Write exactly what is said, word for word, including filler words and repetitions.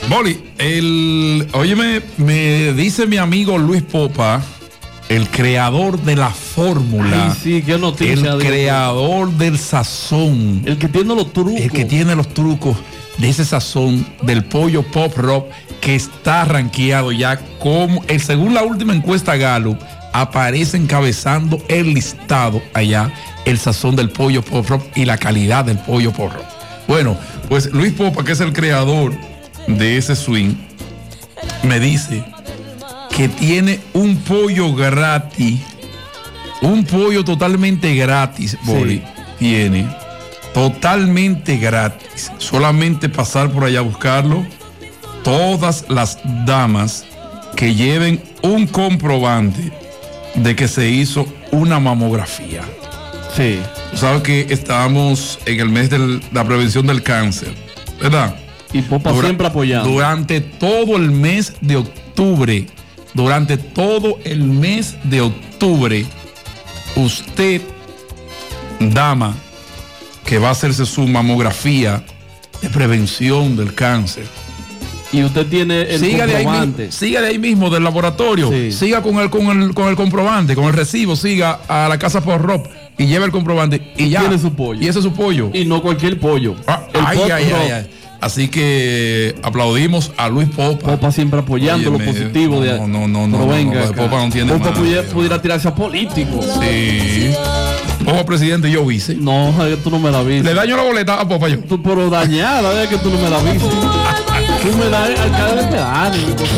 Boli, el, óyeme, me dice mi amigo Luis Popa, el creador de la fórmula. Ay, sí, qué noticia. El creador del sazón. El que tiene los trucos. El que tiene los trucos de ese sazón del pollo pop rock que está rankeado ya como, el, según la última encuesta Gallup, aparece encabezando el listado allá, el sazón del pollo pop rock y la calidad del pollo pop rock. Bueno, pues Luis Popa, que es el creador de ese swing, me dice que tiene un pollo gratis, un pollo totalmente gratis, Boli, sí. Tiene totalmente gratis, solamente pasar por allá a buscarlo. Todas las damas que lleven un comprobante de que se hizo una mamografía. Sí. Sabes que estamos en el mes de la prevención del cáncer, ¿verdad? Y Popa Dura, siempre apoyando. Durante todo el mes de octubre, durante todo el mes de octubre, usted, dama, que va a hacerse su mamografía de prevención del cáncer, y usted tiene el siga comprobante. De ahí, siga de ahí mismo del laboratorio, sí. Siga con el, con el con el comprobante, con el recibo, siga a la casa por Rob y lleva el comprobante y ya. Tiene su pollo. Y ese es su pollo. Y no cualquier pollo. Ah, el ay, ay, ay, ay. Así que aplaudimos a Luis Popa. Popa siempre apoyando. Oye, lo positivo no, de. No, no, no, no. Pero venga, no, no, Popa no tiene Popa más, pudiera, pudiera tirarse a político. Sí. Popa presidente, yo vice. No, tú no me la viste. Le daño la boleta a Popa yo. Tú, pero dañada, es que tú no me la viste. Tú me das alcalde de pedáneo y cosas